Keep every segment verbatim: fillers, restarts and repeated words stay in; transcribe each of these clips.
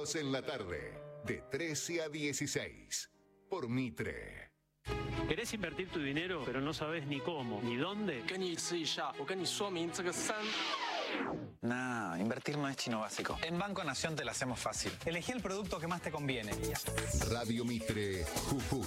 Sábados en la tarde, de trece a dieciséis, por Mitre. ¿Querés invertir tu dinero, pero no sabes ni cómo, ni dónde? Nah, invertir no es chino básico. En Banco Nación te la hacemos fácil. Elegí el producto que más te conviene. Radio Mitre, Jujuy.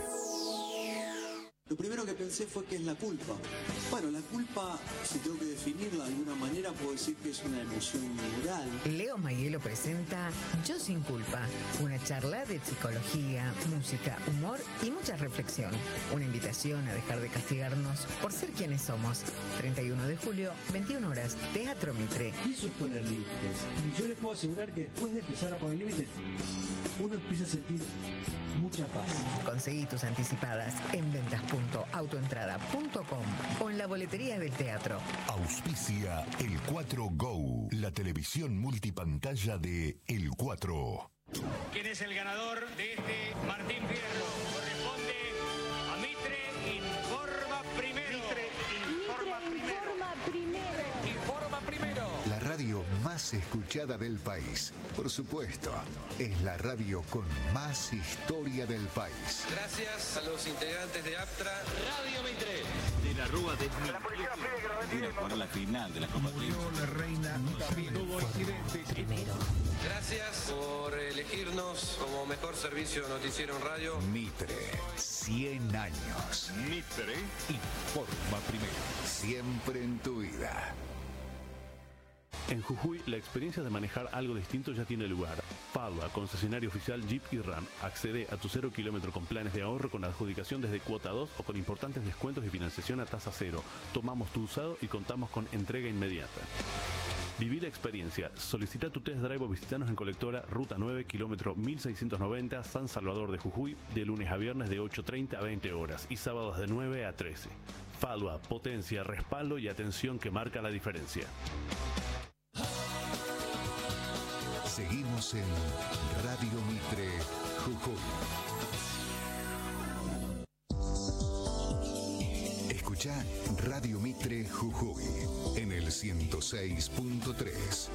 Lo primero que pensé fue que es la culpa. Bueno, la culpa, si tengo que definirla de alguna manera, puedo decir que es una emoción moral. Leo Mayelo presenta Yo sin culpa, una charla de psicología, música, humor y mucha reflexión. Una invitación a dejar de castigarnos por ser quienes somos. treinta y uno de julio, veintiuna horas, Teatro Mitre. Y eso es poner límites. Y yo les puedo asegurar que después de empezar a poner límites, uno empieza a sentir mucha paz. Conseguí tus anticipadas en ventas punto autoentrada punto com o en la boletería del teatro. Auspicia El cuatro Go, la televisión multipantalla de El cuatro. ¿Quién es el ganador de este Martín Fierro? Corresponde a Mitre Informa Primero. Mitre Informa Primero. Informa Primero. Informa Primero. La radio más escuchada del país. Por supuesto, es la radio con más historia del país. Gracias a los integrantes de APTRA. Radio Mitre. De la Rúa de la policía pide que lo defienden. Para la final de la Copa. Murió la reina. También hubo incidentes. Primero. Gracias por elegirnos como mejor servicio noticiero en radio. Mitre, cien años. Mitre Informa Primero. Siempre en tu vida. En Jujuy, la experiencia de manejar algo distinto ya tiene lugar. Padua, concesionario oficial Jeep y Ram. Accede a tu cero kilómetro con planes de ahorro con adjudicación desde cuota dos o con importantes descuentos y financiación a tasa cero. Tomamos tu usado y contamos con entrega inmediata. Viví la experiencia. Solicita tu test drive o visitanos en Colectora, Ruta nueve, kilómetro mil seiscientos noventa, San Salvador de Jujuy, de lunes a viernes de ocho treinta a veinte horas y sábados de nueve a trece. Padua, potencia, respaldo y atención que marca la diferencia. Seguimos en Radio Mitre, Jujuy. Escucha Radio Mitre, Jujuy, en el ciento seis punto tres.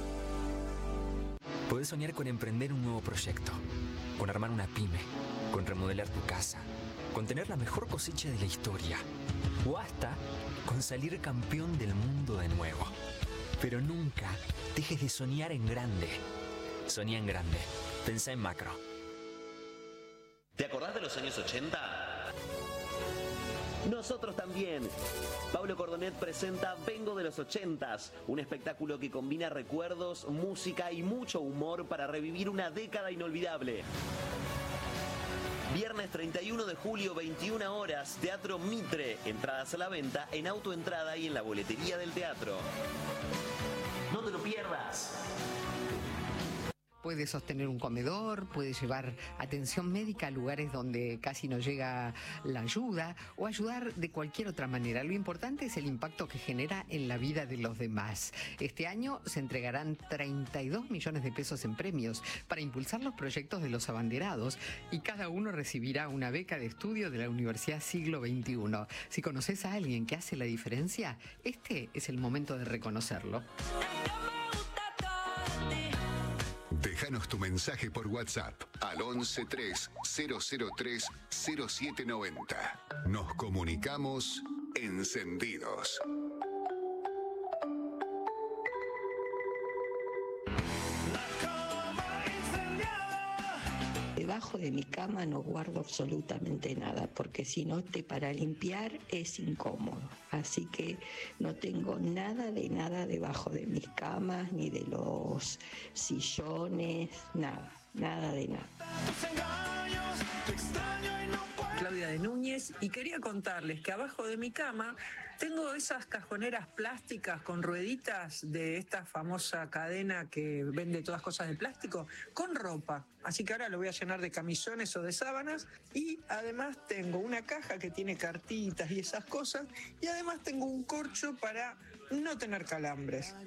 Podés soñar con emprender un nuevo proyecto, con armar una pyme, con remodelar tu casa, con tener la mejor cosecha de la historia, o hasta con salir campeón del mundo de nuevo. Pero nunca dejes de soñar en grande. Soñá en grande. Pensá en macro. ¿Te acordás de los años ochenta? Nosotros también. Pablo Cordonet presenta Vengo de los ochentas, un espectáculo que combina recuerdos, música y mucho humor para revivir una década inolvidable. Viernes treinta y uno de julio, veintiuna horas, Teatro Mitre. Entradas a la venta en Autoentrada y en la boletería del teatro. No te lo pierdas. Puede sostener un comedor, puede llevar atención médica a lugares donde casi no llega la ayuda o ayudar de cualquier otra manera. Lo importante es el impacto que genera en la vida de los demás. Este año se entregarán treinta y dos millones de pesos en premios para impulsar los proyectos de los abanderados y cada uno recibirá una beca de estudio de la Universidad Siglo veintiuno. Si conoces a alguien que hace la diferencia, este es el momento de reconocerlo. Déjanos tu mensaje por WhatsApp al once tres cero cero tres cero siete noventa. Nos comunicamos encendidos. Debajo de mi cama no guardo absolutamente nada, porque si no esté para limpiar es incómodo. Así que no tengo nada de nada debajo de mis camas, ni de los sillones, nada, nada de nada. Claudia de Núñez, y quería contarles que abajo de mi cama tengo esas cajoneras plásticas con rueditas de esta famosa cadena que vende todas cosas de plástico, con ropa. Así que ahora lo voy a llenar de camisones o de sábanas, y además tengo una caja que tiene cartitas y esas cosas, y además tengo un corcho para no tener calambres.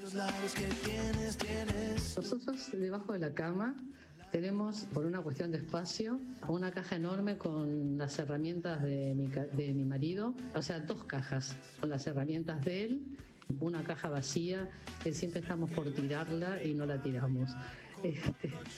Nosotros debajo de la cama tenemos, por una cuestión de espacio, una caja enorme con las herramientas de mi, de mi marido, o sea, dos cajas con las herramientas de él, una caja vacía que siempre estamos por tirarla y no la tiramos. Este,